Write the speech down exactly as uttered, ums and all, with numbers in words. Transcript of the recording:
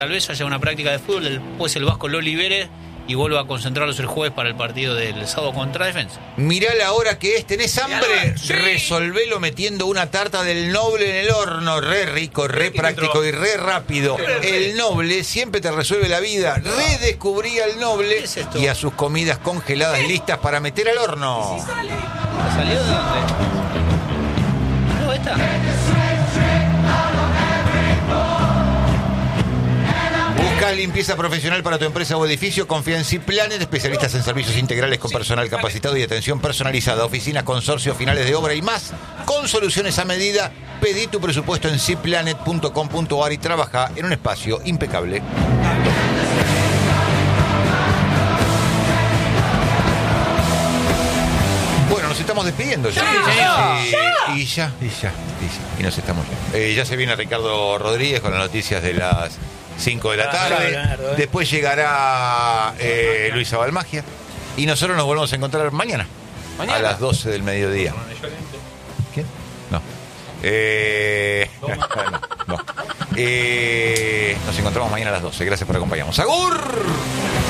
Tal vez haya una práctica de fútbol, después el Vasco lo libere y vuelva a concentrarlos el jueves para el partido del sábado contra Defensa. Mirá la hora que es, ¿tenés hambre? Sí. Resolvelo metiendo una tarta del Noble en el horno, re rico, re práctico y re rápido. El Noble siempre te resuelve la vida. Redescubrí al Noble ¿Qué es esto? y a sus comidas congeladas listas para meter al horno. ¿Salió de dónde? No, esta. Buscás limpieza profesional para tu empresa o edificio, confía en Ciplanet, especialistas en servicios integrales con personal capacitado y atención personalizada, oficinas, consorcios, finales de obra y más, con soluciones a medida. Pedí tu presupuesto en ciplanet punto com punto ar y trabaja en un espacio impecable. Bueno, nos estamos despidiendo ya. ¡Ya! Sí, y ya, y ya, y ya, y nos estamos yendo. Eh, ya se viene Ricardo Rodríguez con las noticias de las cinco de la tarde. Claro, ¿eh? Después llegará eh, Luisa Balmagia. Y nosotros nos volvemos a encontrar mañana. ¿Mañana? A las doce del mediodía. ¿Quién? No. Eh, no, no. Eh, nos encontramos mañana a las doce. Gracias por acompañarnos. ¡Agur!